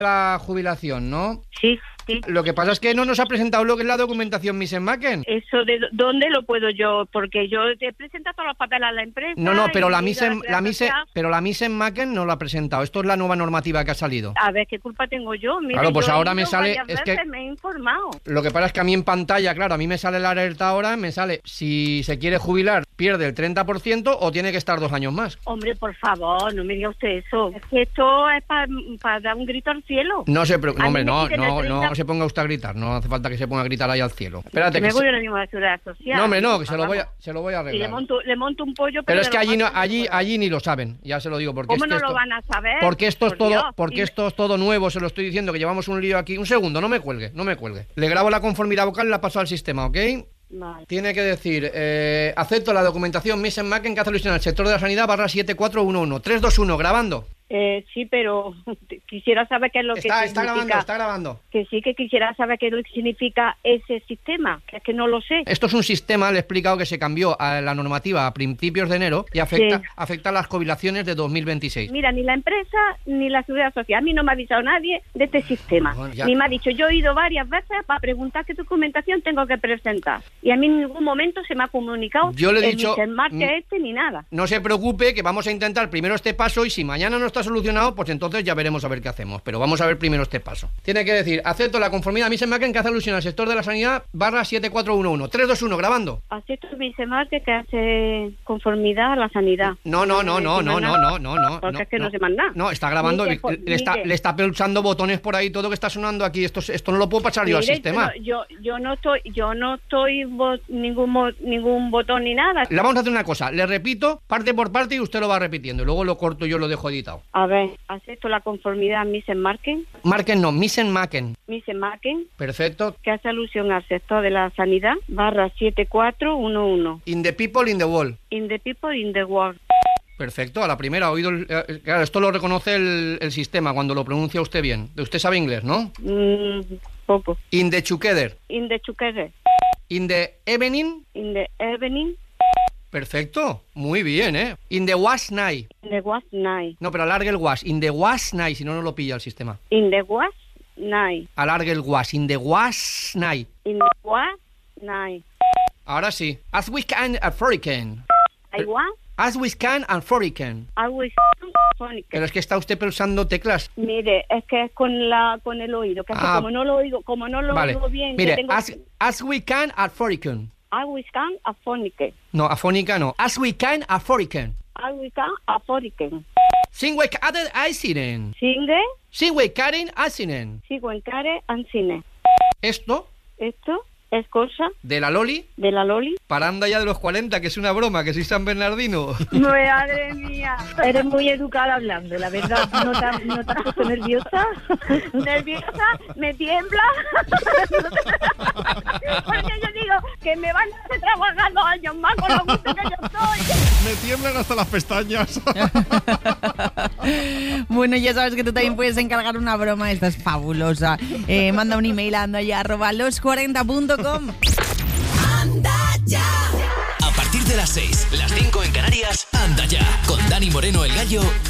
la jubilación, ¿no? Sí, sí. Lo que pasa es que no nos ha presentado lo que es la documentación Mrs. Macken. ¿Eso de dónde lo puedo yo? Porque yo te presento todos los papeles a la empresa. No, pero la Mrs. Macken no lo ha presentado. Esto es la nueva normativa que ha salido. A ver, ¿qué culpa tengo yo? Mira, claro, pues yo ahora me sale... Es que me he informado. Lo que pasa es que a mí en pantalla, claro, a mí me sale la alerta ahora, me sale si se quiere jubilar, pierde el 30% o tiene que estar 2 años más. Hombre, por favor, no me diga usted eso. Es que esto es para dar un grito al cielo. No se preocupe, hombre, no se ponga usted a gritar. No hace falta que se ponga a gritar ahí al cielo. Espérate que me voy a la misma seguridad social. No, hombre, no, que se lo voy a arreglar. Y le monto un pollo. Pero es que allí ni lo saben, ya se lo digo. Porque ¿Cómo no lo van a saber? Porque esto es todo nuevo, se lo estoy diciendo, que llevamos un lío aquí. Un segundo, no me cuelgue. Le grabo la conformidad vocal y la paso al sistema, ¿ok? Vale. Tiene que decir, acepto la documentación Mrs. Macken que hace alusión al sector de la sanidad /7411. 321, grabando. Sí, pero quisiera saber qué es lo que significa. Está grabando. Que sí, que quisiera saber qué es lo que significa ese sistema, que es que no lo sé. Esto es un sistema, le he explicado, que se cambió a la normativa a principios de enero y afecta a las jubilaciones de 2026. Mira, ni la empresa ni la Seguridad Social, a mí no me ha avisado nadie de este sistema. Bueno, ni me ha dicho, yo he ido varias veces para preguntar qué documentación tengo que presentar. Y a mí en ningún momento se me ha comunicado yo le he dicho, ni nada. No se preocupe, que vamos a intentar primero este paso y si mañana no está solucionado, pues entonces ya veremos a ver qué hacemos, pero vamos a ver primero este paso. Tiene que decir, acepto la conformidad Mrs. Macken que hace alusión al sector de la sanidad /7411. 321, grabando. Acepto Mrs. Macken que hace conformidad a la sanidad. No. Porque es que no se manda. No, está grabando, le está pulsando botones por ahí, todo que está sonando aquí. Esto no lo puedo pasar yo al sistema. Yo no estoy ningún botón ni nada. Le vamos a hacer una cosa, le repito parte por parte y usted lo va repitiendo, luego lo corto y yo lo dejo editado. A ver, acepto la conformidad Mrs. Macken. Macken no, Mrs. Macken. Mrs. Macken. Perfecto. Que hace alusión al sector de la sanidad /7411. In the people, in the world. In the people, in the world. Perfecto, a la primera ha oído... claro, esto lo reconoce el sistema cuando lo pronuncia usted bien. Usted sabe inglés, ¿no? Poco. In the together. In the together. In the evening. In the evening. Perfecto, muy bien, ¿eh? In the was night. In the was night. No, pero alargue el was. In the was night, si no, no lo pilla el sistema. In the was night. Alargue el was. In the was night. In the was night. Ahora sí. As we can afford it can. I want. As we can afford it can. Pero es que está usted pulsando teclas. Mire, es que es con el oído, que como no lo oigo bien. Mire, tengo... as we can afford it can. As we can afford it can. No, afónica no. As we can afford it can. As we can afford it can. Singwe Karen Aisinen. Singwe Karen Aisinen. Singwe Karen Aisinen. Esto es cosa de la Loli para anda ya de los 40, que es una broma, que soy San Bernardino. Madre mía, eres muy educada hablando, la verdad. ¿No te has puesto nerviosa? ¿Nerviosa? ¿Me tiembla? Porque yo digo que me van a hacer trabajar 2 años más con lo gusto que yo soy. Me tiemblan hasta las pestañas. Bueno, ya sabes que tú también puedes encargar una broma, esta es fabulosa. Manda un email a andaya@los40.com. Anda ya. A partir de las 6, las 5 en Canarias, Anda ya, con Dani Moreno el Gallo